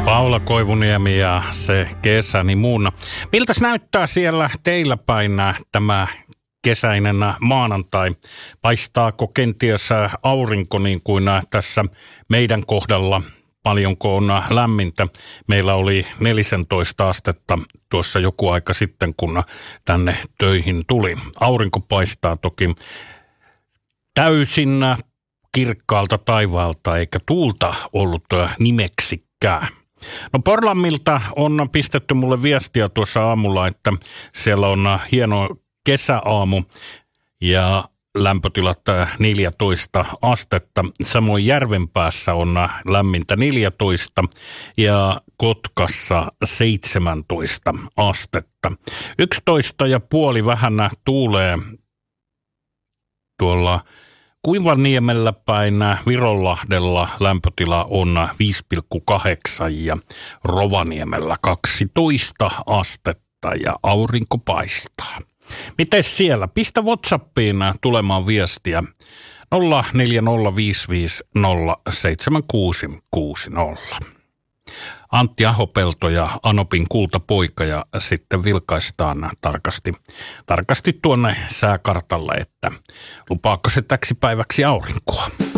Paula Koivuniemi ja se kesäni mun. Miltäs näyttää siellä teillä päin tämä kesäinen maanantai? Paistaako kenties aurinko niin kuin tässä meidän kohdalla? Paljonko on lämmintä? Meillä oli 14 astetta tuossa joku aika sitten, kun tänne töihin tuli. Aurinko paistaa toki täysin kirkkaalta taivaalta, eikä tuulta ollut nimeksikään. No Porlammilta on pistetty mulle viestiä tuossa aamulla, että siellä on hieno kesäaamu ja lämpötilat 14 astetta. Samoin Järvenpäässä on lämmintä 14 ja Kotkassa 17 astetta. 11,5 vähän tuulee tuolla Kuivanniemellä päin, Vironlahdella lämpötila on 5,8 ja Rovaniemellä 12 astetta ja aurinko paistaa. Mites siellä? Pistä WhatsAppiin tulemaan viestiä 0405507660. Antti Ahopelto ja Anopin kultapoika ja sitten vilkaistaan tarkasti tuonne sääkartalle, että lupaako se täksi päiväksi aurinkoa.